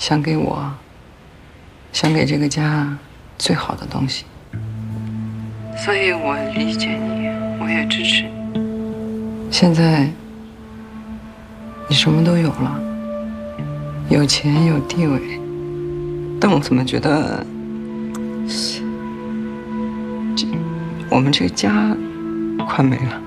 想给我，想给这个家最好的东西。所以我理解你，我也支持你。现在你什么都有了，有钱有地位，但我怎么觉得我们这个家快没了？